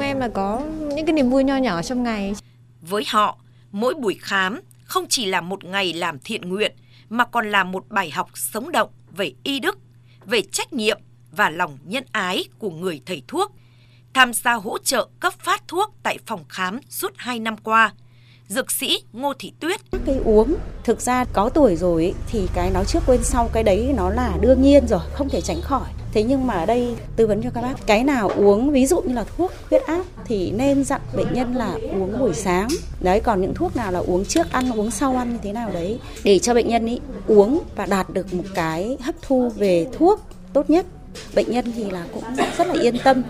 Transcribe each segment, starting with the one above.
em là có những cái niềm vui nho nhỏ trong ngày. Với họ, mỗi buổi khám không chỉ là một ngày làm thiện nguyện mà còn là một bài học sống động về y đức, về trách nhiệm và lòng nhân ái của người thầy thuốc. Tham gia hỗ trợ cấp phát thuốc tại phòng khám suốt 2 năm qua, dược sĩ Ngô Thị Tuyết. Cái uống, thực ra có tuổi rồi ấy, thì cái nói trước quên sau, cái đấy nó là đương nhiên rồi, không thể tránh khỏi. Thế nhưng mà ở đây tư vấn cho các bác, cái nào uống ví dụ như là thuốc huyết áp thì nên dặn bệnh nhân là uống buổi sáng. Đấy, còn những thuốc nào là uống trước ăn, uống sau ăn như thế nào đấy để cho bệnh nhân ý uống và đạt được một cái hấp thu về thuốc tốt nhất. Bệnh nhân thì là cũng rất là yên tâm.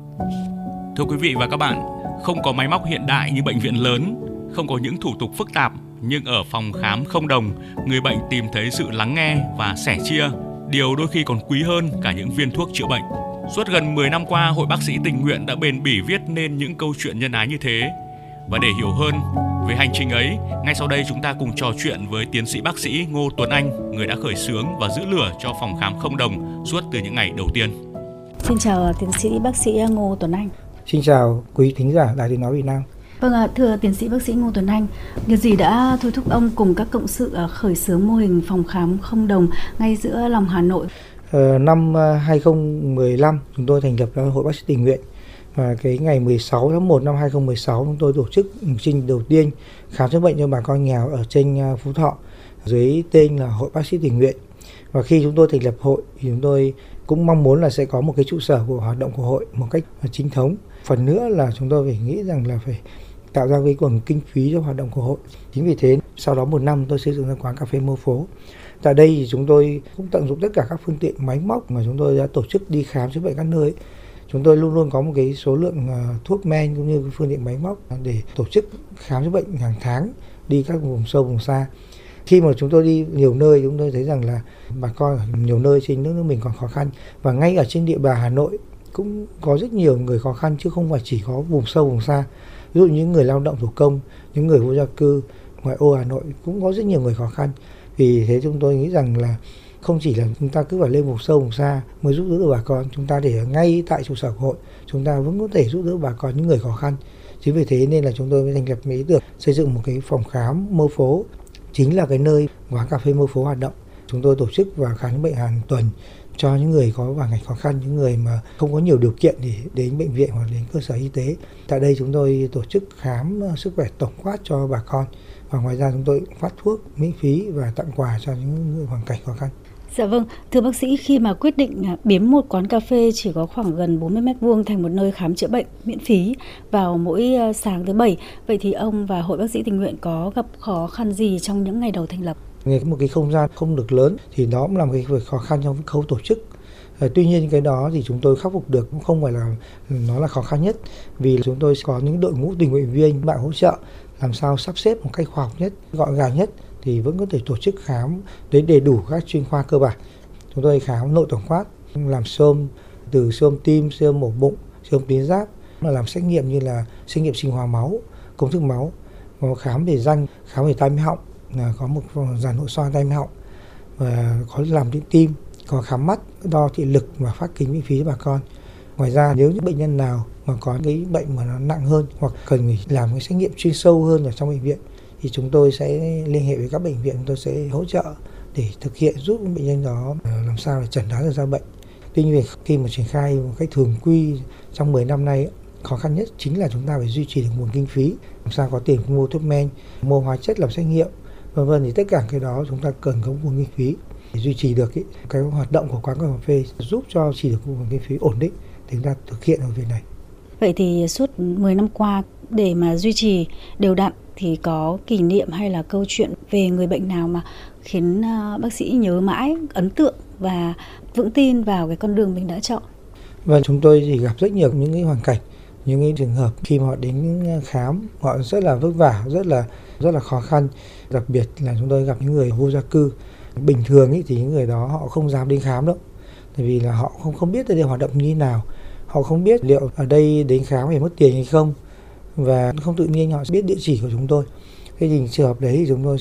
Thưa quý vị và các bạn, không có máy móc hiện đại như bệnh viện lớn, không có những thủ tục phức tạp, nhưng ở phòng khám không đồng, người bệnh tìm thấy sự lắng nghe và sẻ chia, điều đôi khi còn quý hơn cả những viên thuốc chữa bệnh. Suốt gần 10 năm qua, Hội Bác sĩ Tình nguyện đã bền bỉ viết nên những câu chuyện nhân ái như thế. Và để hiểu hơn về hành trình ấy, ngay sau đây chúng ta cùng trò chuyện với tiến sĩ bác sĩ Ngô Tuấn Anh, người đã khởi xướng và giữ lửa cho phòng khám không đồng suốt từ những ngày đầu tiên. Xin chào tiến sĩ bác sĩ Ngô Tuấn Anh. Xin chào quý thính giả Đài Tiếng nói Việt Nam. Vâng, thưa tiến sĩ bác sĩ Ngô Tuấn Anh, điều gì đã thôi thúc ông cùng các cộng sự khởi xướng mô hình phòng khám không đồng ngay giữa lòng Hà Nội? Năm 2015 chúng tôi thành lập Hội Bác sĩ Tình nguyện, và cái ngày 16 tháng 1 năm 2016 chúng tôi tổ chức chương trình đầu tiên khám chữa bệnh cho bà con nghèo ở trên Phú Thọ dưới tên là Hội Bác sĩ Tình nguyện. Và khi chúng tôi thành lập hội thì chúng tôi cũng mong muốn là sẽ có một cái trụ sở của hoạt động của hội một cách chính thống. Phần nữa là chúng tôi phải nghĩ rằng là phải tạo ra cái nguồn kinh phí cho hoạt động của hội. Chính vì thế sau đó 1 năm tôi xây dựng ra quán cà phê Mơ Phố. Tại đây thì chúng tôi cũng tận dụng tất cả các phương tiện máy móc mà chúng tôi đã tổ chức đi khám chữa bệnh các nơi. Chúng tôi luôn luôn có một cái số lượng thuốc men cũng như phương tiện máy móc để tổ chức khám chữa bệnh hàng tháng đi các vùng sâu vùng xa. Khi mà chúng tôi đi nhiều nơi, chúng tôi thấy rằng là bà con ở nhiều nơi trên nước mình còn khó khăn, và ngay ở trên địa bàn Hà Nội cũng có rất nhiều người khó khăn chứ không phải chỉ có vùng sâu vùng xa. Ví dụ những người lao động thủ công, những người vô gia cư ngoại ô Hà Nội cũng có rất nhiều người khó khăn. Vì thế chúng tôi nghĩ rằng là không chỉ là chúng ta cứ phải lên vùng sâu vùng xa mới giúp đỡ được bà con, chúng ta để ngay tại trụ sở của hội chúng ta vẫn có thể giúp đỡ bà con những người khó khăn. Chính vì thế nên là chúng tôi mới thành lập ý tưởng xây dựng một cái phòng khám Mơ Phố, chính là cái nơi quán cà phê Mơ Phố hoạt động. Chúng tôi tổ chức và khám bệnh hàng tuần cho những người có hoàn cảnh khó khăn, những người mà không có nhiều điều kiện để đến bệnh viện hoặc đến cơ sở y tế. Tại đây chúng tôi tổ chức khám sức khỏe tổng quát cho bà con, và ngoài ra chúng tôi phát thuốc miễn phí và tặng quà cho những người hoàn cảnh khó khăn. Dạ vâng, thưa bác sĩ, khi mà quyết định biến một quán cà phê chỉ có khoảng gần 40 m² thành một nơi khám chữa bệnh miễn phí vào mỗi sáng thứ Bảy, vậy thì ông và Hội Bác sĩ Tình nguyện có gặp khó khăn gì trong những ngày đầu thành lập? Một cái không gian không được lớn thì đó cũng là một cái việc khó khăn trong khâu tổ chức. Tuy nhiên cái đó thì chúng tôi khắc phục được, cũng không phải là nó là khó khăn nhất, vì chúng tôi có những đội ngũ tình nguyện viên bạn hỗ trợ làm sao sắp xếp một cách khoa học nhất, gọn gàng nhất thì vẫn có thể tổ chức khám đến đầy đủ các chuyên khoa cơ bản. Chúng tôi khám nội tổng quát, làm xôm từ xôm tim, xôm mổ bụng, xôm tuyến giáp, làm xét nghiệm như là xét nghiệm sinh hóa máu, công thức máu, có khám về răng, khám về tai mũi họng, có một dàn nội soi tai mũi họng, và có làm điện tim, có khám mắt, đo thị lực và phát kính miễn phí cho bà con. Ngoài ra nếu những bệnh nhân nào mà có cái bệnh mà nó nặng hơn hoặc cần phải làm cái xét nghiệm chuyên sâu hơn ở trong bệnh viện thì chúng tôi sẽ liên hệ với các bệnh viện, chúng tôi sẽ hỗ trợ để thực hiện giúp bệnh nhân đó làm sao để chẩn đoán được ra bệnh. Tuy nhiên khi mà triển khai một cách thường quy trong 10 năm nay, khó khăn nhất chính là chúng ta phải duy trì được nguồn kinh phí, làm sao có tiền mua thuốc men, mua hóa chất làm xét nghiệm, vân vân, thì tất cả cái đó chúng ta cần có nguồn kinh phí để duy trì được cái hoạt động của quán cà phê, giúp cho chỉ được nguồn kinh phí ổn định để chúng ta thực hiện được việc này. Vậy thì suốt 10 năm qua để mà duy trì đều đặn thì có kỷ niệm hay là câu chuyện về người bệnh nào mà khiến bác sĩ nhớ mãi, ấn tượng và vững tin vào cái con đường mình đã chọn? Và chúng tôi thì gặp rất nhiều những cái hoàn cảnh, những cái trường hợp khi mà họ đến khám họ rất là vất vả, rất là khó khăn. Đặc biệt là chúng tôi gặp những người vô gia cư. Bình thường thì những người đó họ không dám đến khám đâu, tại vì là họ không biết đây hoạt động như thế nào, họ không biết liệu ở đây đến khám phải mất tiền hay không, và không tự nhiên họ biết địa chỉ của chúng tôi. Thế thì trường hợp đấy thì chúng tôi